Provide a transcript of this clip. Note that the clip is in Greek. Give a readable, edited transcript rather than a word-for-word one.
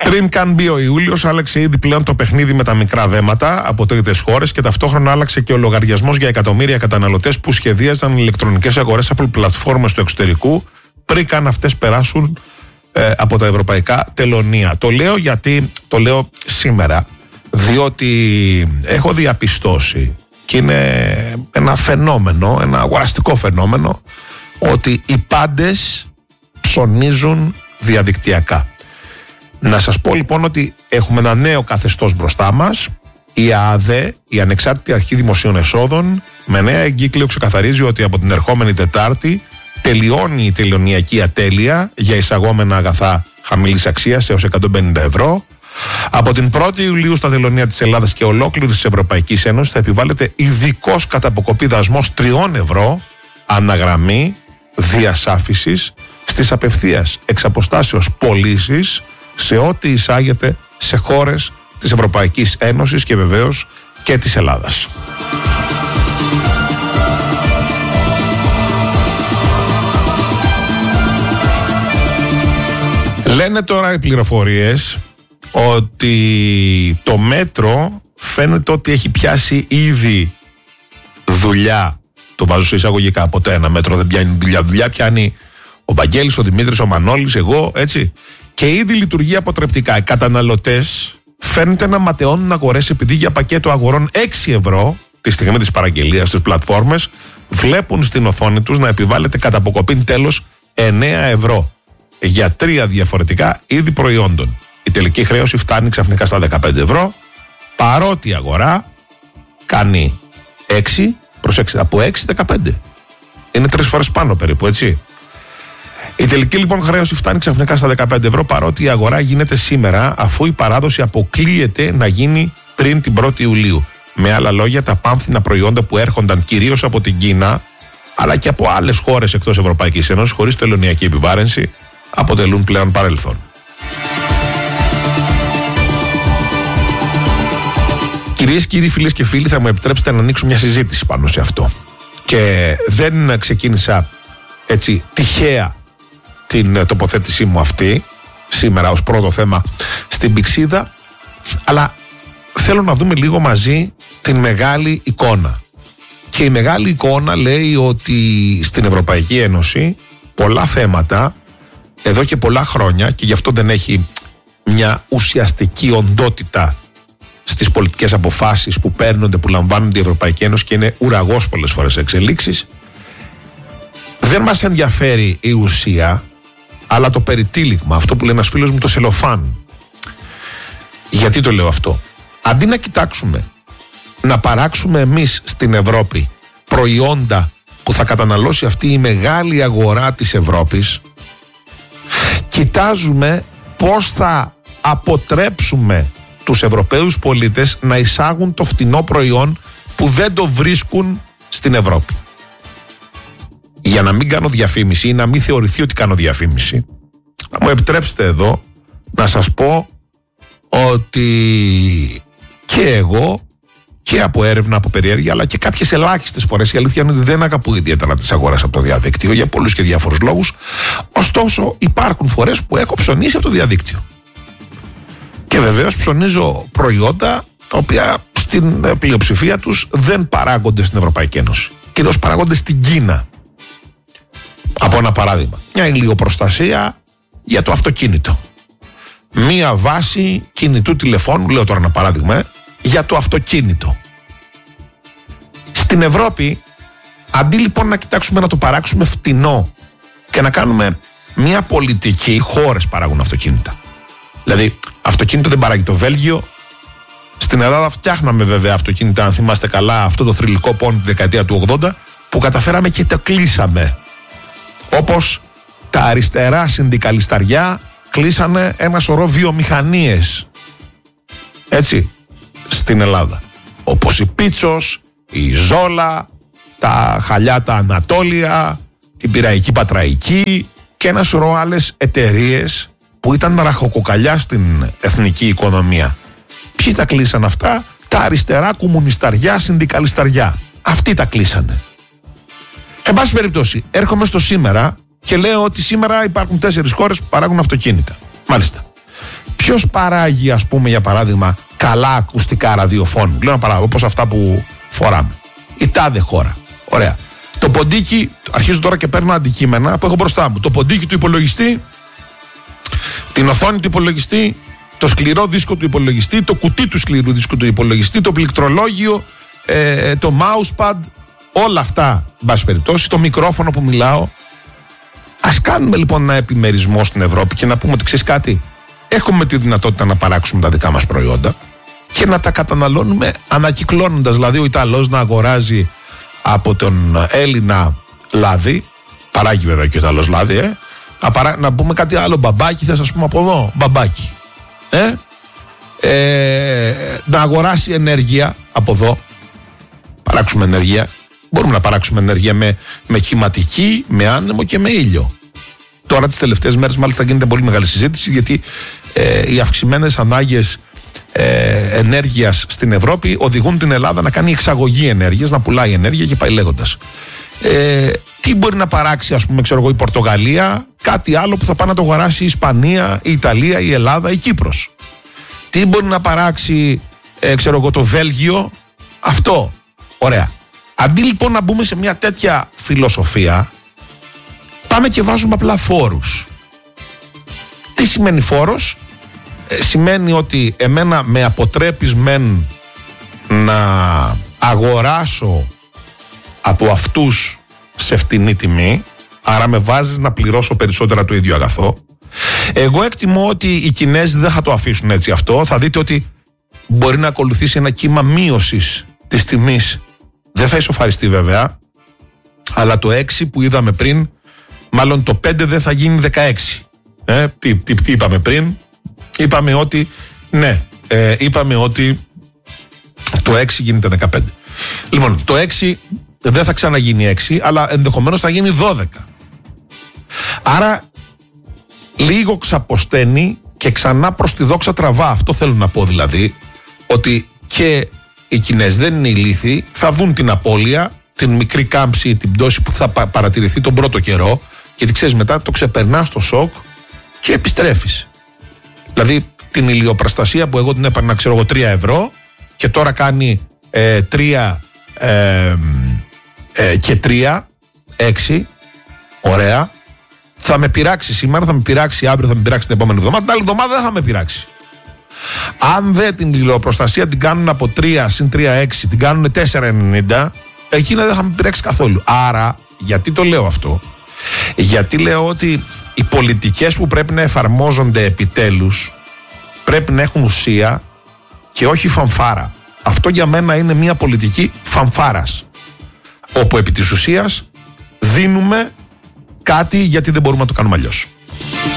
Πριν καν μπει ο Ιούλιος, άλλαξε ήδη πλέον το παιχνίδι με τα μικρά δέματα από τρίτες χώρες και ταυτόχρονα άλλαξε και ο λογαριασμός για εκατομμύρια καταναλωτές που σχεδίαζαν ηλεκτρονικές αγορές από πλατφόρμες του εξωτερικού πριν καν αυτές περάσουν από τα ευρωπαϊκά τελωνεία. Το λέω γιατί το λέω σήμερα, διότι έχω διαπιστώσει και είναι ένα φαινόμενο, ένα αγοραστικό φαινόμενο, ότι οι πάντες ψωνίζουν διαδικτυακά. Να σας πω λοιπόν ότι έχουμε ένα νέο καθεστώς μπροστά μας. Η ΑΑΔΕ, η Ανεξάρτητη Αρχή Δημοσίων Εσόδων, με νέα εγκύκλιο ξεκαθαρίζει ότι από την ερχόμενη Τετάρτη τελειώνει η τελωνειακή ατέλεια για εισαγόμενα αγαθά χαμηλής αξίας έως 150 ευρώ. Από την 1η Ιουλίου στα τελωνεία της Ελλάδας και ολόκληρης της Ευρωπαϊκής Ένωσης θα επιβάλλεται ειδικός καταποκοπή δασμός 3 ευρώ αναγραμμή διασάφησης στις απευθείας εξ αποστάσεως πωλήσεις σε ό,τι εισάγεται σε χώρες της Ευρωπαϊκής Ένωσης και βεβαίως και της Ελλάδας. Λένε τώρα οι πληροφορίες ότι το μέτρο φαίνεται ότι έχει πιάσει ήδη δουλειά. Το βάζω σε εισαγωγικά, ποτέ ένα μέτρο δεν πιάνει δουλειά, πιάνει ο Βαγγέλης, ο Δημήτρης, ο Μανώλης, εγώ, έτσι. Και ήδη λειτουργεί αποτρεπτικά. Οι καταναλωτές φαίνεται να ματαιώνουν αγορές επειδή για πακέτο αγορών 6 ευρώ τη στιγμή της παραγγελίας στις πλατφόρμες βλέπουν στην οθόνη τους να επιβάλλεται κατά αποκοπήν τέλος 9 ευρώ για 3 διαφορετικά είδη προϊόντων. Η τελική χρέωση φτάνει ξαφνικά στα 15 ευρώ, παρότι η αγορά κάνει 6, προσέξτε, από 6-15. Είναι 3 φορές πάνω περίπου, έτσι. Η τελική λοιπόν χρέωση φτάνει ξαφνικά στα 15 ευρώ, παρότι η αγορά γίνεται σήμερα, αφού η παράδοση αποκλείεται να γίνει πριν την 1η Ιουλίου. Με άλλα λόγια, τα πάμφθηνα προϊόντα που έρχονταν κυρίως από την Κίνα, αλλά και από άλλες χώρες εκτός Ευρωπαϊκής Ένωσης, χωρίς τελωνειακή επιβάρυνση, αποτελούν πλέον παρελθόν. Κυρίες, κύριοι, φίλες και φίλοι, θα μου επιτρέψετε να ανοίξω μια συζήτηση πάνω σε αυτό. Και δεν ξεκίνησα έτσι τυχαία την τοποθέτησή μου αυτή σήμερα ως πρώτο θέμα στην Πηξίδα, αλλά θέλω να δούμε λίγο μαζί την μεγάλη εικόνα. Και η μεγάλη εικόνα λέει ότι στην Ευρωπαϊκή Ένωση πολλά θέματα εδώ και πολλά χρόνια, και γι' αυτό δεν έχει μια ουσιαστική οντότητα στις πολιτικές αποφάσεις που παίρνονται, που λαμβάνονται η Ευρωπαϊκή Ένωση, και είναι ουραγός πολλές φορές εξελίξεις. Δεν μας ενδιαφέρει η ουσία, αλλά το περιτύλιγμα, αυτό που λέει ένας φίλος μου, το σελοφάν. Γιατί το λέω αυτό? Αντί να κοιτάξουμε να παράξουμε εμείς στην Ευρώπη προϊόντα που θα καταναλώσει αυτή η μεγάλη αγορά της Ευρώπης, κοιτάζουμε πώς θα αποτρέψουμε τους Ευρωπαίους πολίτες να εισάγουν το φτηνό προϊόν που δεν το βρίσκουν στην Ευρώπη. Για να μην κάνω διαφήμιση ή να μην θεωρηθεί ότι κάνω διαφήμιση, θα μου επιτρέψετε εδώ να σας πω ότι και εγώ, και από έρευνα, από περιέργεια, αλλά και κάποιες ελάχιστες φορές, η αλήθεια είναι ότι δεν αγαπώ ιδιαίτερα τις αγορές από το διαδίκτυο για πολλούς και διάφορους λόγους. Ωστόσο, υπάρχουν φορές που έχω ψωνίσει από το διαδίκτυο. Και βεβαίως ψωνίζω προϊόντα τα οποία στην πλειοψηφία τους δεν παράγονται στην Ευρωπαϊκή Ένωση. Κυρίως παράγονται στην Κίνα. Από ένα παράδειγμα, μια ηλιοπροστασία για το αυτοκίνητο. Μία βάση κινητού τηλεφώνου, λέω τώρα ένα παράδειγμα, για το αυτοκίνητο. Στην Ευρώπη, αντί λοιπόν να κοιτάξουμε να το παράξουμε φτηνό και να κάνουμε μια πολιτική, χώρες παράγουν αυτοκίνητα. Δηλαδή, αυτοκίνητο δεν παράγει το Βέλγιο. Στην Ελλάδα φτιάχναμε βέβαια αυτοκίνητα, αν θυμάστε καλά, αυτό το θρυλικό πόνι τη δεκαετία του 80, που καταφέραμε και το κλείσαμε. Όπως τα αριστερά συνδικαλισταριά κλείσανε ένα σωρό βιομηχανίες, έτσι, στην Ελλάδα. Όπως η Πίτσος, η Ζόλα, τα Χαλιάτα Ανατόλια, την Πειραϊκή Πατραϊκή και ένα σωρό άλλες εταιρείες που ήταν ραχοκοκαλιά στην εθνική οικονομία. Ποιοι τα κλείσαν αυτά? Τα αριστερά κομμουνισταριά, συνδικαλισταριά. Αυτοί τα κλείσανε. Εν πάση περιπτώσει, έρχομαι στο σήμερα και λέω ότι σήμερα υπάρχουν 4 χώρες που παράγουν αυτοκίνητα. Μάλιστα. Ποιος παράγει, ας πούμε, για παράδειγμα, καλά ακουστικά ραδιοφώνου? Λέω ένα παράδειγμα, όπως αυτά που φοράμε. Η τάδε χώρα. Ωραία. Το ποντίκι, αρχίζω τώρα και παίρνω αντικείμενα που έχω μπροστά μου. Το ποντίκι του υπολογιστή, την οθόνη του υπολογιστή, το σκληρό δίσκο του υπολογιστή, το κουτί του σκληρού δίσκου του υπολογιστή, το πληκτρολόγιο, το mousepad, όλα αυτά, εν πάση περιπτώσει, το μικρόφωνο που μιλάω. Ας κάνουμε λοιπόν ένα επιμερισμό στην Ευρώπη και να πούμε ότι ξέρεις κάτι, έχουμε τη δυνατότητα να παράξουμε τα δικά μας προϊόντα και να τα καταναλώνουμε ανακυκλώνοντας. Δηλαδή ο Ιταλός να αγοράζει από τον Έλληνα λάδι, παράγει βέβαια και ο Ιταλός λάδι, να πούμε κάτι άλλο, μπαμπάκι, θες, ας πούμε, από εδώ, μπαμπάκι. Να αγοράσει ενέργεια από εδώ, παράξουμε ενέργεια. Μπορούμε να παράξουμε ενέργεια με κυματική, με άνεμο και με ήλιο. Τώρα τις τελευταίες μέρες μάλιστα γίνεται πολύ μεγάλη συζήτηση, γιατί οι αυξημένες ανάγκες ενέργειας στην Ευρώπη οδηγούν την Ελλάδα να κάνει εξαγωγή ενέργειας, να πουλάει ενέργεια και πάει λέγοντας. Τι μπορεί να παράξει, ας πούμε, ξέρω εγώ, η Πορτογαλία, κάτι άλλο που θα πάει να το αγοράσει η Ισπανία, η Ιταλία, η Ελλάδα, η Κύπρος? Τι μπορεί να παράξει, ξέρω εγώ, το Βέλγιο? Αυτό. Ωραία. Αντί λοιπόν να μπούμε σε μια τέτοια φιλοσοφία, πάμε και βάζουμε απλά φόρους. Τι σημαίνει φόρος? Σημαίνει ότι εμένα με αποτρέπεις μεν να αγοράσω από αυτούς σε φτηνή τιμή, άρα με βάζεις να πληρώσω περισσότερα το ίδιο αγαθό. Εγώ εκτιμώ ότι οι Κινέζοι δεν θα το αφήσουν έτσι αυτό. Θα δείτε ότι μπορεί να ακολουθήσει ένα κύμα μείωσης της τιμής. Δεν θα ισοφαριστεί βέβαια, αλλά το 6 που είδαμε πριν, μάλλον το 5 δεν θα γίνει 16. Τι είπαμε πριν? Είπαμε ότι είπαμε ότι το 6 γίνεται 15. Λοιπόν, το 6 δεν θα ξαναγίνει 6, αλλά ενδεχομένως θα γίνει 12. Άρα λίγο ξαποσταίνει και ξανά προς τη δόξα τραβά. Αυτό θέλω να πω, δηλαδή, ότι και οι Κινέζοι δεν είναι ηλίθιοι, θα δουν την απώλεια, την μικρή κάμψη, την πτώση που θα παρατηρηθεί τον πρώτο καιρό, γιατί ξέρεις, μετά το ξεπερνάς το σοκ και επιστρέφεις. Δηλαδή την ηλιοπραστασία που εγώ την έπαιρνα, ξέρω εγώ, 3 ευρώ και τώρα κάνει 3 και 3, 6, ωραία. Θα με πειράξει σήμερα, θα με πειράξει αύριο, θα με πειράξει την επόμενη εβδομάδα. Την άλλη εβδομάδα δεν θα με πειράξει. Αν δεν την ηλιοπροστασία την κάνουν από 3 συν 3, 6, την κάνουν 4,90, εκείνα δεν θα με πειράξει καθόλου. Άρα, γιατί το λέω αυτό? Γιατί λέω ότι οι πολιτικές που πρέπει να εφαρμόζονται επιτέλους πρέπει να έχουν ουσία και όχι φανφάρα. Αυτό για μένα είναι μια πολιτική φανφάρας, όπου επί της ουσίας δίνουμε κάτι γιατί δεν μπορούμε να το κάνουμε αλλιώς.